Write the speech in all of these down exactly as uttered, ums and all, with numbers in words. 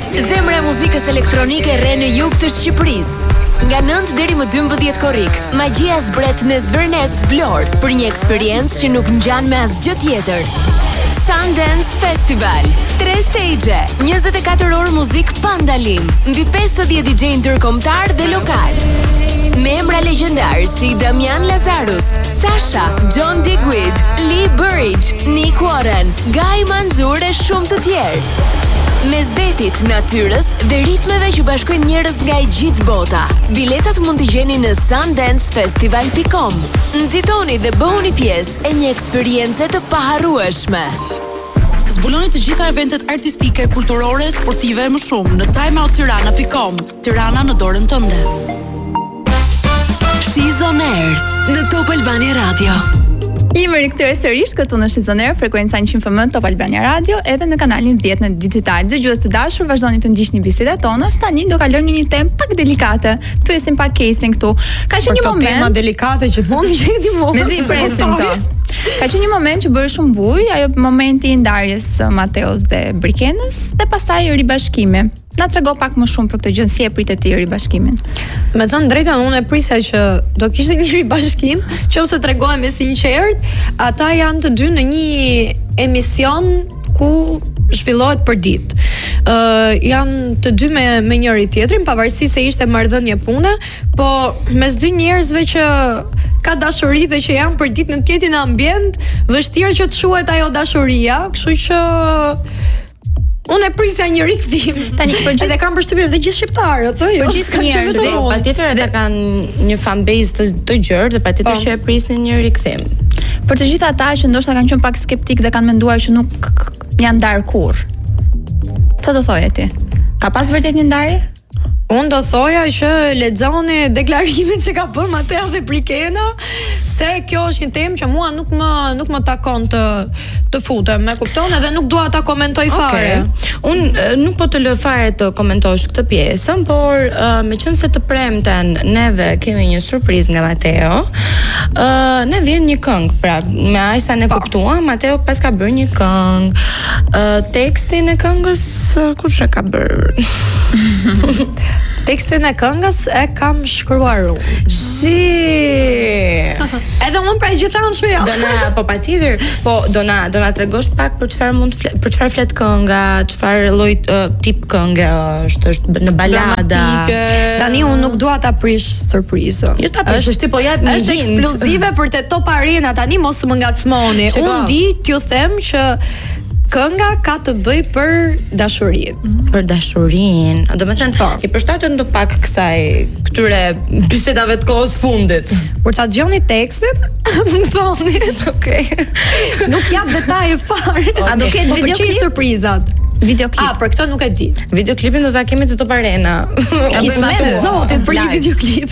Zemra e muzikës elektronike rre në jug të Shqipërisë. Nga nëntë deri më dymbëdhjetë korrik, magjia zbret në Zvërnec Vlorë për një eksperiencë që nuk ngjan me asgjë tjetër. Sundance Festival. Tre stage, njëzet e katër orë muzik pa ndalim, mbi pesëdhjetë D J ndërkombëtar dhe lokal. Me emra legjendar si Damian Lazarus, Sasha, John Digweed, Lee Burridge, Nick Warren, Guy Manzur e shumë të tjerë. Mes detit, natyrës dhe ritmeve që bashkojnë njerëz nga i gjithë bota. Biletat mund t'i gjeni në sundance festival dot com. Nxitoni dhe bëhuni pjesë e një eksperience të paharrueshme. Zbuloni të gjitha eventet artistike, kulturore, sportive e më shumë në timeout tirana dot com. Tirana në dorën tënde. She's on Air në Top Albania Radio. Jemi rikthyer sërish këtu në She's on Air, frekuenca njëqind F M Top Albania Radio, edhe në kanalin dhjetë në digital. Dëgjues të dashur, vazhdoni të ndiqni bisedat tona. Tani do kalojmë në një temë pak delikate. Të pyesim pak Kesin këtu. Ka qenë një moment tema delikate që të mund të gjeni më. Mezi presim to. Ka qenë një moment që bëri shumë bujë, ajo momenti i ndarjes së Mateos dhe Brikenës dhe pastaj ribashkimi. Na trego pak më shumë për këtë gjë, si e pritet ti ribashkimin? Me thënë drejtën, unë e prisja që do kishte një ribashkim, nëse tregojmë sinqert, ata janë të dy në një emision ku zhvillohet për ditë. Uh, janë të dy me, me njëri tjetrin, pavarësisht se ishte marrëdhënie pune, po mes dy njerëzve që ka dashuri dhe që janë për ditë në të njëjtin ambient, vështirë që të shuhet ajo dashuria, kështu që unë e prisja një rikthim. Tani për gjithë kam përshtypjen dhe gjithë shqiptarët, ëh, jo. Për gjithë njerëzit, patjetër ata kanë një fanbase të, të gjerë dhe patjetër që e prisnin një rikthim. Për të gjithë ata që ndoshta kanë qenë pak skeptik dhe kanë menduar që nuk janë ndarë kurrë. Çfarë do thoje ti? Ka pas vërtet një ndarje? Unë do thoja që lexoni deklarimin që ka bërë Mateo dhe Brikena, se kjo është një temë që mua nuk më nuk më takon të të futem, me kupton, edhe nuk dua ta komentoj fare. Okay. Unë nuk po të lë fare të komentosh këtë pjesën, por uh, meqense të premten neve kemi një surprizë nga Mateo. Uh, ne vjen një këngë, pra me aq sa ne kuptuam, Mateo pas ka bërë një këngë. Uh, tekstin e këngës uh, kush e ka bërë? Tekstin e këngës e kam shkruar unë. Shi. Edhe unë pra gjithanshme jo. Do na, po patjetër, po do na do na tregosh pak për çfarë mund fle, për çfarë flet kënga, çfarë lloj uh, tip këngë është, është në balada. Tani unë nuk dua ta prish surprizën. Jo ta prish, ti po jap një është eksplozive për te Top Arena, tani mos më ngacmoni. Unë di t'ju them që kënga ka të bëj për dashurinë. Mm-hmm. Për dashurinë. Do të thënë, i përshtaten do pak kësaj këtyre bisedave të kohës fundit. Kur ta dëgjoni tekstin, më thoni. Okej. Nuk jap detaje fare. Okay. A do ketë po videoklip surprizat? Videoklip. Ah, për këtë nuk e di. Videoklipin do ta kemi te Top Arena. Kismet zotit për një videoklip.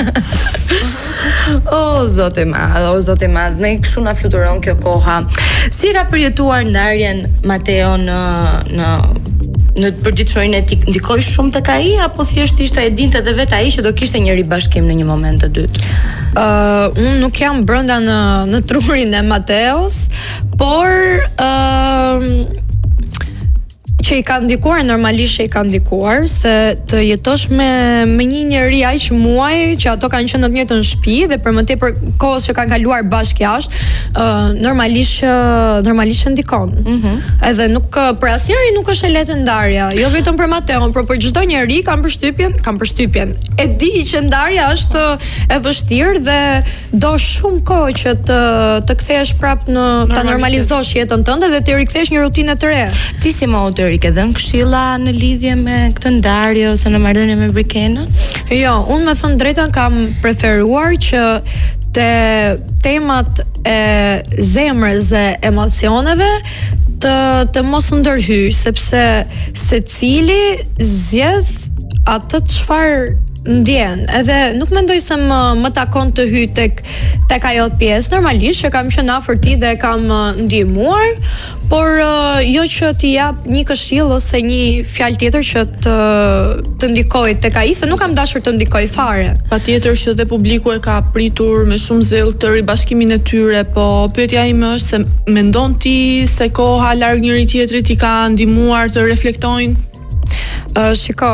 O zoti i madh, o zoti i madh, ne kshu na fluturon kjo koha. Si ka përjetuar ndarjen Mateo në në në përditshmërinë e tij? Ndikoi shumë tek ai apo thjesht ishte e dinte edhe vet ai që do kishte një ribashkim në një moment të dytë? Uh, unë nuk jam brenda në në trurin e Mateos, por uh, që i ka ndikuar, normalisht që i ka ndikuar, se të jetosh me me një njerëz aq muaj që ato kanë qenë në të njëjtën shtëpi dhe për më tepër kohës që kanë kaluar bashkë jashtë, uh, normalisht normalisht ndikon. Mhm. Mm Edhe nuk për asnjërin nuk është e lehtë ndarja, jo vetëm për Mateon, por për çdo njerëz kam përshtypjen, kam përshtypjen. E di që ndarja është e vështirë dhe do shumë kohë që të të kthehesh prapë në ta normalizosh jetën tënde dhe të rikthesh një rutinë të re. Ti si më ke dhënë këshilla në lidhje me këtë ndarje ose në marrëdhënie me Brikenën? Jo, unë me thënë drejtën kam preferuar që te temat e zemrës dhe emocioneve të të mos ndërhyj, sepse secili zgjedh atë çfarë ndjen, edhe nuk mendoj se më, më takon të hyj tek tek ajo pjesë. Normalisht që kam qenë afër ti dhe kam ndihmuar, por uh, jo që t'i jap një këshill ose një fjalë tjetër që të të ndikoj tek ai, se nuk kam dashur të ndikoj fare. Patjetër që dhe publiku e ka pritur me shumë zell të ribashkimin e tyre, po pyetja ime është se mendon ti se koha larg njëri tjetrit i ka ndihmuar të reflektojnë? Uh, shiko,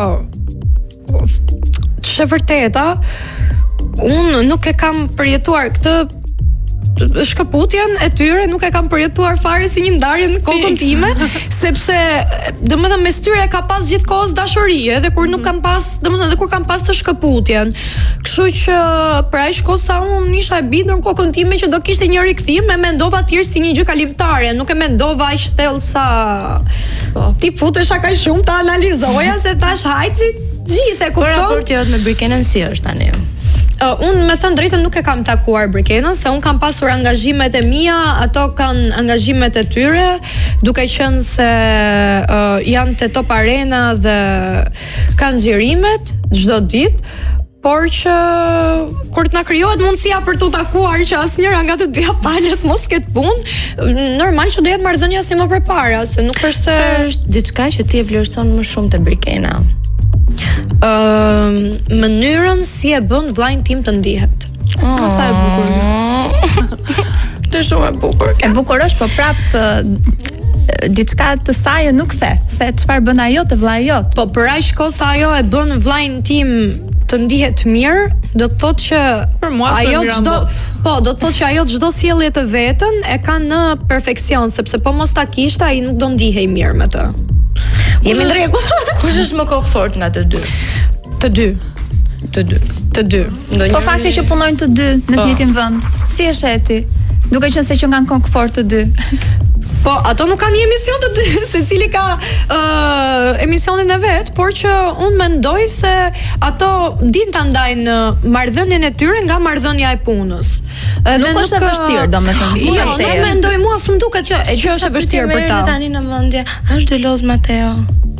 që vërteta, unë nuk e kam përjetuar këtë shkëputjen e tyre, nuk e kam përjetuar fare si një ndarje në kokën time, sepse domethënë mes tyre ka pas gjithkohës dashuri, edhe kur nuk kam pas, domethënë edhe kur kam pas të shkëputjen. Kështu që për aq kohë sa unë isha e bindur në kokën time që do kishte një rikthim, e mendova thjesht si një gjë kalimtare, nuk e mendova aq thellë sa ti futesha kaq shumë ta analizoja se tash hajci gjithë e kupton. Po raporti jot me Brikenën si është tani? Uh, unë me thënë drejtën nuk e kam takuar Brikenën, se unë kam pasur angazhimet e mia, ato kanë angazhimet e tyre, duke qenë se uh, janë te Top Arena dhe kanë xhirimet çdo ditë, por që kur të na krijohet mundësia për t'u takuar që asnjëra nga të dyja palët mos ketë punë, normal që do jetë marrëdhënia si më përpara, se nuk është se është diçka që ti e vlerëson më shumë te Brikena. Uh, mënyrën si e bën vllajin tim të ndihet. Oh, sa e bukur. Të shumë e bukur. E bukur është, po prap uh, diçka të saj nuk the. The çfarë bën ajo te vllai jot. Po për aq kohë sa ajo e bën vllajin tim të ndihet mirë, do të thotë që për mua ajo çdo po, do të thotë që ajo çdo sjellje të vetën e ka në perfeksion, sepse po mos ta kishte ai nuk do ndihej mirë me të. Jemi në rregull. Kush është më kokfort nga të dy? Të dy. Të dy. Të dy. Ndonjëri... Po fakti që punojnë të dy në të njëjtin vend. Si e sheti? Duke qenë se që kanë kokfort të dy. Po, ato nuk kanë një emision të dy, secili ka uh, emisionin e vet, por që unë mendoj se ato din ta ndajnë marrëdhënien e tyre nga marrëdhënia e punës. Nuk është e vështirë, domethënë. Jo, nuk mendoj, mua s'm duket që që është e vështirë për ta. Tani në mendje, a është xheloz Mateo?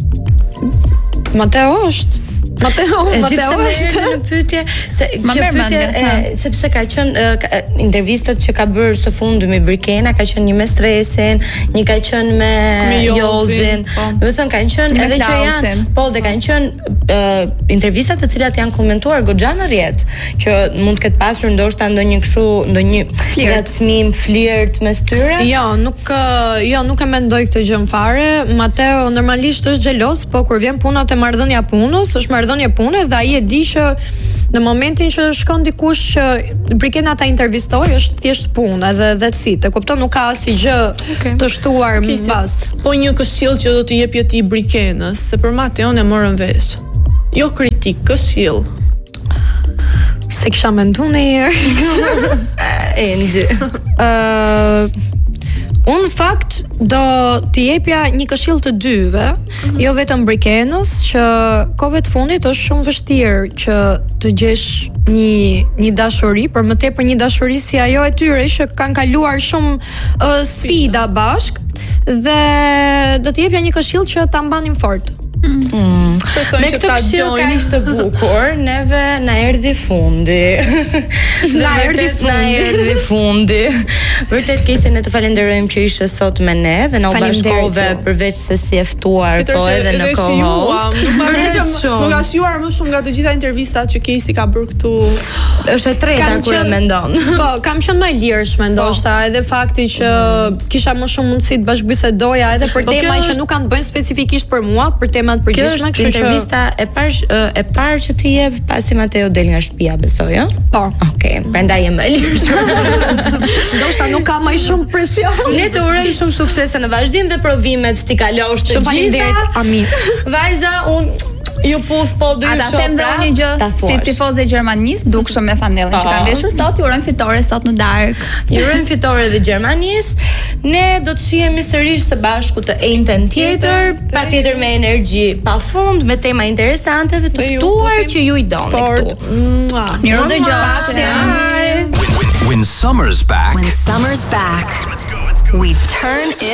Mateo është. Mateo, Mateo është në pyetje se kjo pyetje sepse ka qenë intervistat që ka bërë së fundi me Brikena, ka qenë një me stresin, një ka qenë me Jozin. Do të thënë kanë qenë edhe që janë, po dhe kanë qenë intervistat të cilat janë komentuar goxha në rrjet, që mund të ketë pasur ndoshta ndonjë kështu, ndonjë ngacmim, flirt mes tyre. Jo, nuk jo, nuk e mendoj këtë gjë fare. Mateo normalisht është xheloz, po kur vjen puna te marrëdhënia punës, është marrëdhënia pune dhe ai e di që në momentin që shkon dikush që Brikena ta intervistoj është thjesht punë edhe that's it. E kupton, nuk ka asgjë okay. të shtuar më pas. Po një këshill që do t'i jepje ti Brikenës, se për Mateon e morën vesh. Jo kritik, këshill. Se kisha menduar ndonjëherë. Enxhi. Ë Unë fakt do t'i jepja një këshill të dyve, mm-hmm. jo vetëm Brikenës, që kohëve të fundit është shumë vështirë që të gjesh një një dashuri, por më tepër një dashuri si ajo e tyre që kanë kaluar shumë uh, sfida bashk, dhe do t'i jepja një këshill që ta mbanin fort. Mm. Me këtë këshill ka ishte bukur, neve na erdhi fundi. Na erdhi fundi. Na erdhi fundi. Vërtet Kesi, ne të falenderojmë që ishe sot me ne dhe na u bashkove përveç se si e ftuar, po edhe në co-host. Nuk ka shijuar më shumë nga të gjitha intervistat që Kesi ka bërë këtu. Është e treta kur e mendon. Po, kam qenë më e lirshme ndoshta, edhe fakti që kisha më shumë mundësi të bashkëbisedoja edhe për tema që nuk kanë të bëjnë specifikisht për mua, për tema të përgjithshme. Kjo është intervista e parë e parë që ti jep pasi Mateo del nga shtëpia, besoj, ëh? Po. Okej, prandaj jam më e lirshme. Ndoshta nuk ka më shumë presion. Ne të urojmë shumë suksese në vazhdim dhe provimet ti kalosh të gjitha. Shumë faleminderit, Amin. Vajza, unë ju puth po dy shoh. Ata them pra, një gjë, si tifozë Gjermanisë, dukshëm me fanellën që kanë veshur sot, ju urojmë fitore sot në darkë. Ju urojmë fitore dhe Gjermanisë. Ne do të shihemi sërish së bashku të njëjtën tjetër, patjetër me energji pafund, me tema interesante dhe të ftuar që ju i doni këtu. Mirë dëgjofshi. When summer's back. When summer's back. We turn it